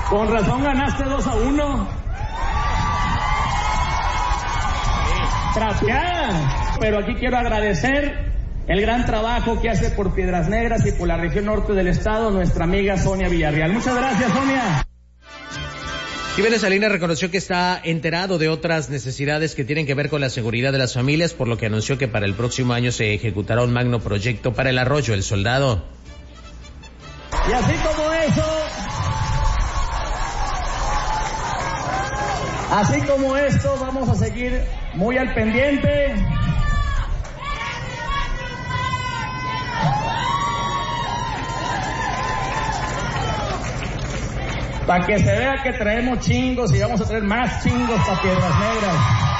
Con razón ganaste 2-1. Trapeada. Pero aquí quiero agradecer el gran trabajo que hace por Piedras Negras y por la región norte del estado nuestra amiga Sonia Villarreal. Muchas gracias, Sonia. Jiménez Salinas reconoció que está enterado de otras necesidades que tienen que ver con la seguridad de las familias, por lo que anunció que para el próximo año se ejecutará un magno proyecto para el Arroyo El Soldado. Y así como esto, vamos a seguir muy al pendiente. Para que se vea que traemos chingos y vamos a traer más chingos para Piedras Negras.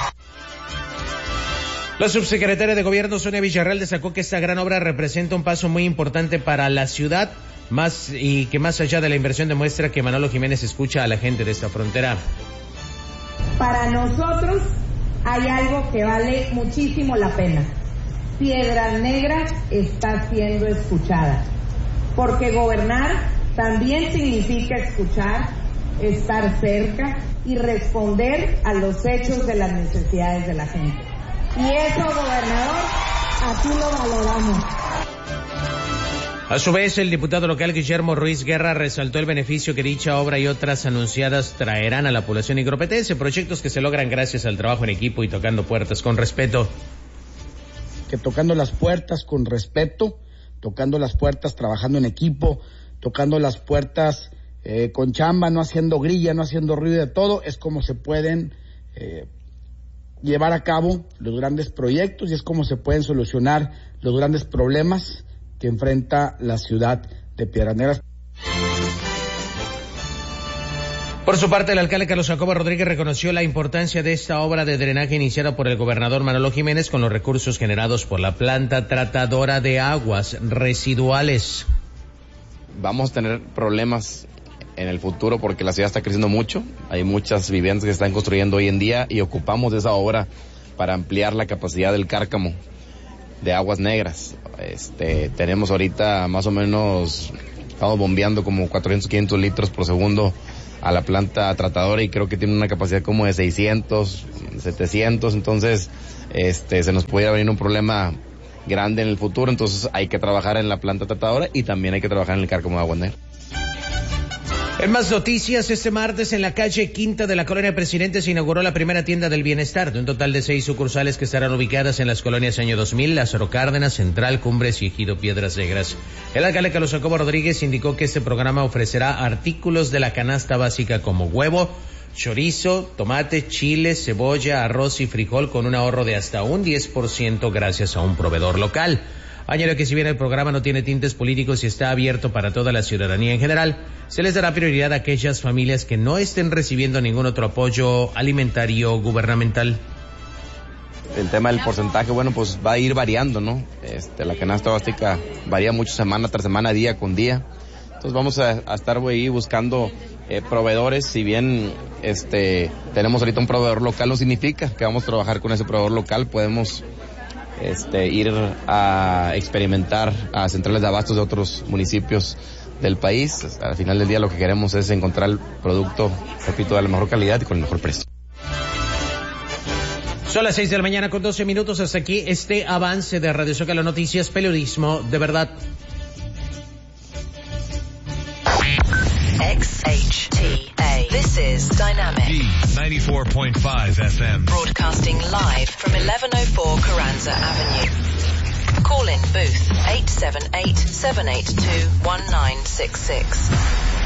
La subsecretaria de Gobierno, Sonia Villarreal, destacó que esta gran obra representa un paso muy importante para la ciudad, más allá de la inversión demuestra que Manolo Jiménez escucha a la gente de esta frontera. Para nosotros hay algo que vale muchísimo la pena. Piedras Negras está siendo escuchada, porque gobernar también significa escuchar, estar cerca y responder a los hechos de las necesidades de la gente. Y eso, gobernador, así lo valoramos. A su vez, el diputado local Guillermo Ruiz Guerra resaltó el beneficio que dicha obra y otras anunciadas traerán a la población nigropetense, proyectos que se logran gracias al trabajo en equipo y tocando puertas con respeto. Que tocando las puertas con respeto, tocando las puertas trabajando en equipo, tocando las puertas con chamba, no haciendo grilla, no haciendo ruido de todo, es como se pueden llevar a cabo los grandes proyectos y es como se pueden solucionar los grandes problemas que enfrenta la ciudad de Piedras Negras. Por su parte, el alcalde Carlos Jacobo Rodríguez reconoció la importancia de esta obra de drenaje iniciada por el gobernador Manolo Jiménez con los recursos generados por la planta tratadora de aguas residuales. Vamos a tener problemas en el futuro porque la ciudad está creciendo mucho, hay muchas viviendas que se están construyendo hoy en día y ocupamos esa obra para ampliar la capacidad del cárcamo de aguas negras. Tenemos ahorita más o menos, estamos bombeando como 400, 500 litros por segundo a la planta tratadora y creo que tiene una capacidad como de 600, 700, entonces se nos puede venir un problema grande en el futuro, entonces hay que trabajar en la planta tratadora y también hay que trabajar en el cárcamo de aguas negras. En más noticias, este martes en la calle Quinta de la Colonia Presidente se inauguró la primera tienda del bienestar de un total de 6 sucursales que estarán ubicadas en las colonias Año 2000, Lázaro Cárdenas, Central, Cumbres y Ejido Piedras Negras. El alcalde Carlos Jacobo Rodríguez indicó que este programa ofrecerá artículos de la canasta básica como huevo, chorizo, tomate, chile, cebolla, arroz y frijol con un ahorro de hasta un 10% gracias a un proveedor local. Añadió que si bien el programa no tiene tintes políticos y está abierto para toda la ciudadanía en general, se les dará prioridad a aquellas familias que no estén recibiendo ningún otro apoyo alimentario gubernamental. El tema del porcentaje, bueno, pues va a ir variando, ¿no? La canasta básica varía mucho semana tras semana, día con día. Entonces vamos a estar ahí buscando proveedores. Si bien tenemos ahorita un proveedor local, no significa que vamos a trabajar con ese proveedor local. Podemos ir a experimentar a centrales de abastos de otros municipios del país. Al final del día lo que queremos es encontrar el producto, repito, de la mejor calidad y con el mejor precio. Son las 6 de la mañana con 12 minutos. Hasta aquí este avance de Radio Zócalo Noticias, periodismo de verdad. XHTA. This is Dynamic. 94.5 FM. Broadcasting live from 1104 Carranza Avenue. Call in booth 878-782-1966.